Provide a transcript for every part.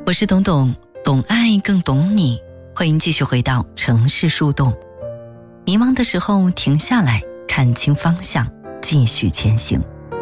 我是董董，懂爱更懂你，欢迎继续回到城市树洞。迷茫的时候停下来，看清方向，继续前行。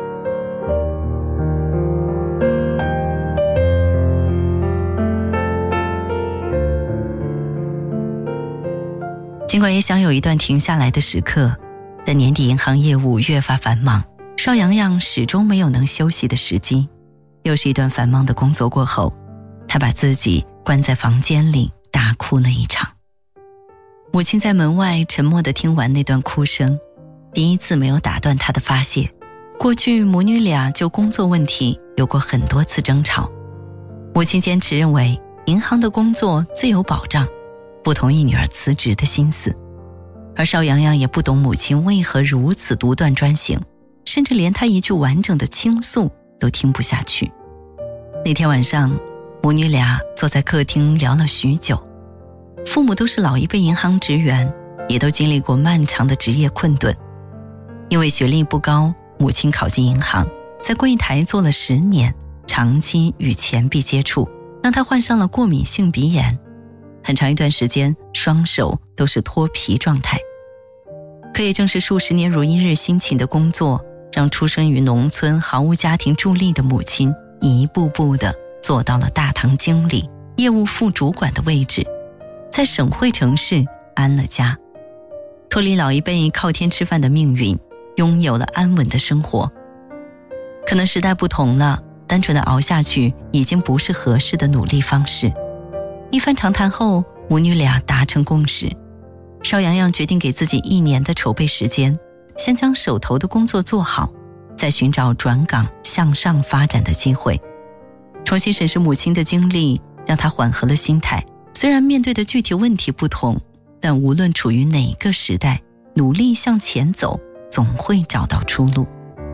尽管也想有一段停下来的时刻，但年底银行业务越发繁忙，邵阳阳始终没有能休息的时机。又是一段繁忙的工作过后，他把自己关在房间里大哭了一场。母亲在门外沉默地听完那段哭声，第一次没有打断他的发泄。过去母女俩就工作问题有过很多次争吵，母亲坚持认为银行的工作最有保障，不同意女儿辞职的心思。而邵阳阳也不懂母亲为何如此独断专行，甚至连她一句完整的倾诉都听不下去。那天晚上，母女俩坐在客厅聊了许久。父母都是老一辈银行职员，也都经历过漫长的职业困顿。因为学历不高，母亲考进银行，在柜台做了10年，长期与钱币接触，让她患上了过敏性鼻炎。很长一段时间，双手都是脱皮状态。可也正是数十年如一日辛勤的工作，让出生于农村毫无家庭助力的母亲一步步地做到了大堂经理、业务副主管的位置，在省会城市安了家，脱离老一辈靠天吃饭的命运，拥有了安稳的生活。可能时代不同了，单纯的熬下去已经不是合适的努力方式。一番长谈后，母女俩达成共识，邵阳阳决定给自己1年的筹备时间，先将手头的工作做好，再寻找转岗向上发展的机会。重新审视母亲的经历，让她缓和了心态。虽然面对的具体问题不同，但无论处于哪个时代，努力向前走，总会找到出路。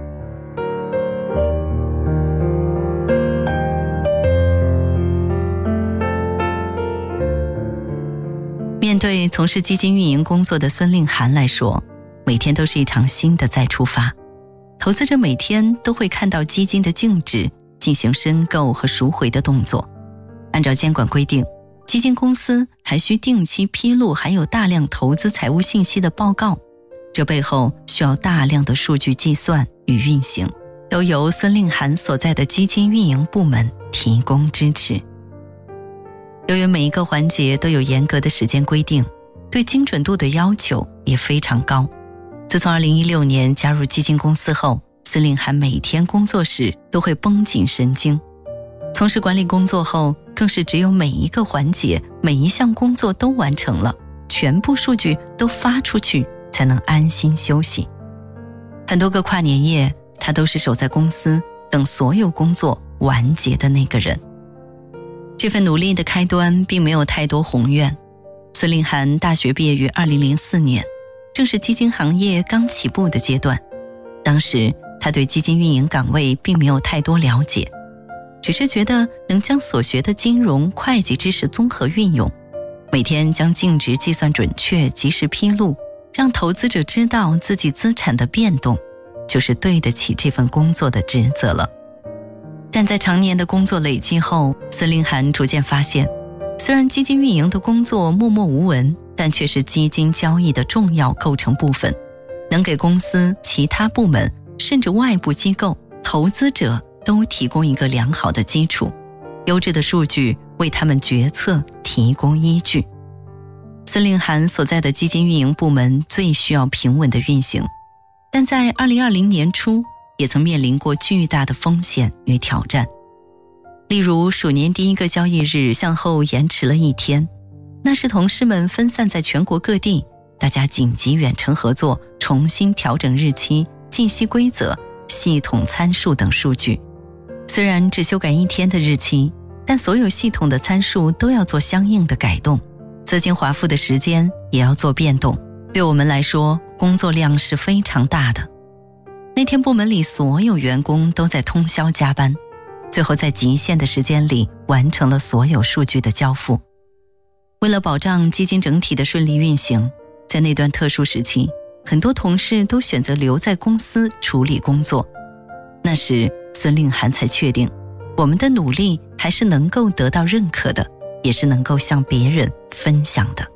面对从事基金运营工作的孙令涵来说，每天都是一场新的再出发。投资者每天都会看到基金的净值，进行申购和赎回的动作。按照监管规定，基金公司还需定期披露含有大量投资财务信息的报告，这背后需要大量的数据计算与运行，都由孙令涵所在的基金运营部门提供支持。由于每一个环节都有严格的时间规定，对精准度的要求也非常高。自从2016年加入基金公司后，孙令涵每天工作时都会绷紧神经。从事管理工作后，更是只有每一个环节、每一项工作都完成了，全部数据都发出去，才能安心休息。很多个跨年夜，他都是守在公司等所有工作完结的那个人。这份努力的开端并没有太多宏愿。孙令涵大学毕业于2004年，正是基金行业刚起步的阶段。当时他对基金运营岗位并没有太多了解，只是觉得能将所学的金融、会计知识综合运用，每天将净值计算准确、及时披露，让投资者知道自己资产的变动，就是对得起这份工作的职责了。但在常年的工作累积后，孙令涵逐渐发现，虽然基金运营的工作默默无闻，但却是基金交易的重要构成部分，能给公司、其他部门甚至外部机构、投资者都提供一个良好的基础，优质的数据为他们决策提供依据。孙令涵所在的基金运营部门最需要平稳的运行，但在2020年初也曾面临过巨大的风险与挑战。例如鼠年第1个交易日向后延迟了1天，那时同事们分散在全国各地，大家紧急远程合作，重新调整日期、信息规则、系统参数等数据。虽然只修改1天的日期，但所有系统的参数都要做相应的改动，资金划付的时间也要做变动。对我们来说，工作量是非常大的。那天部门里所有员工都在通宵加班，最后在极限的时间里完成了所有数据的交付。为了保障基金整体的顺利运行，在那段特殊时期，很多同事都选择留在公司处理工作。那时孙令涵才确定， 我们的努力还是能够得到认可的，也是能够向别人分享的。